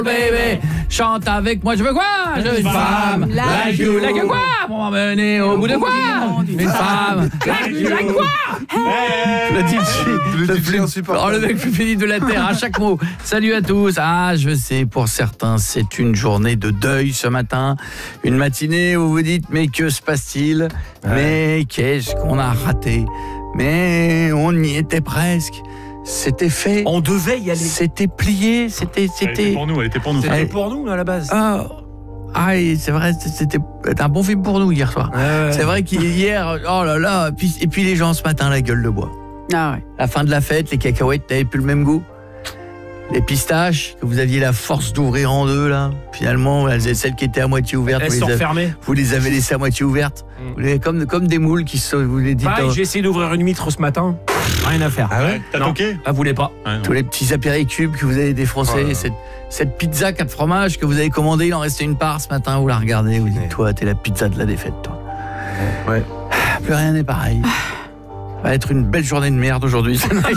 Baby, chante avec moi, je veux quoi? Je veux une femme, like you, like quoi? Pour m'emmener au bout de quoi? Une femme, like quoi? Le DJ insupportable. Le mec plus pénible de la terre, à chaque mot. Salut à tous. Ah, je sais, pour certains, c'est une journée de deuil ce matin. Une matinée où vous dites, mais que se passe-t-il? Mais qu'est-ce qu'on a raté? Mais on y était presque. C'était fait. On devait y aller. C'était plié. C'était. Elle était pour nous. C'était pour nous, à la base. Ah, c'est vrai, c'était un bon film pour nous hier soir. C'est vrai qu'hier, oh là là, et puis les gens ce matin, la gueule de bois. Ah ouais. La fin de la fête, les cacahuètes n'avaient plus le même goût. Les pistaches, que vous aviez la force d'ouvrir en deux, là. Finalement, celles qui étaient à moitié ouvertes, elles sont fermées. Vous les avez laissées à moitié ouvertes. Comme des moules qui se... Vous les dites. J'ai essayé d'ouvrir une huître ce matin. Rien à faire. Ah ouais? T'as toqué? Elle voulait pas. Tous les petits apéricubes que vous avez défoncés, cette pizza 4 fromages que vous avez commandée, il en restait une part ce matin, vous la regardez, vous dites, toi, t'es la pizza de la défaite, toi. Ouais. Plus rien n'est pareil. Ça va être une belle journée de merde aujourd'hui.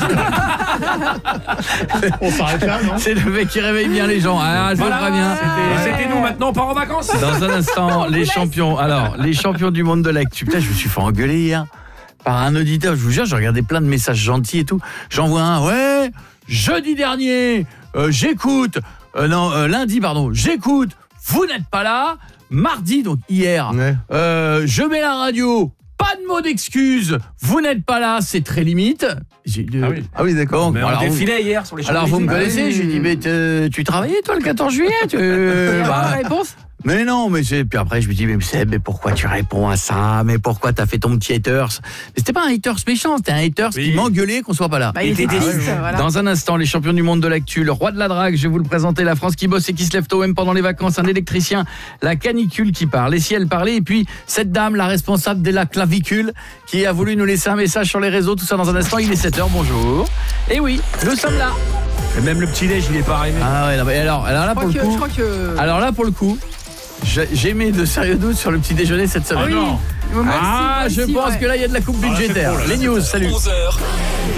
On s'arrête là, non? C'est le mec qui réveille bien les gens. Ah, je vous le préviens. C'était nous, maintenant on part en vacances. Dans un instant, les champions. Alors, les champions du monde de l'actu. Putain, je me suis fait engueuler hier par un auditeur. Je vous jure, j'ai regardé plein de messages gentils et tout. J'en vois un. Ouais, jeudi dernier, j'écoute. Lundi, pardon. J'écoute. Vous n'êtes pas là. Mardi, donc hier. Ouais. Je mets la radio. Pas de mots d'excuses, vous n'êtes pas là, c'est très limite. Ah oui, d'accord. Mais on défilait hier sur les Alors vous me connaissez, je lui dis mais tu travaillais toi le 14 juillet La réponse? Mais non, puis après je me dis mais Seb, mais pourquoi tu réponds à ça? Mais pourquoi t'as fait ton petit haters? Mais c'était pas un haters méchant, c'était un haters qui m'engueulait qu'on soit pas là. Il était déçu, voilà. Dans un instant, les champions du monde de l'actu, le roi de la drague, je vais vous le présenter, la France qui bosse et qui se lève tôt même pendant les vacances, un électricien, la canicule qui parle, et si elle parlait, et puis cette dame, la responsable de la clavicule, qui a voulu nous laisser un message sur les réseaux, tout ça dans un instant, il est 7h, bonjour. Et oui, nous sommes là. Et même le petit déj, il est pas arrivé. Ah ouais, alors là pour le coup. Alors là pour le coup, j'ai mis de sérieux doutes sur le petit déjeuner cette semaine. Ah non. Je pense que là il y a de la coupe budgétaire. Les news, salut. 11h.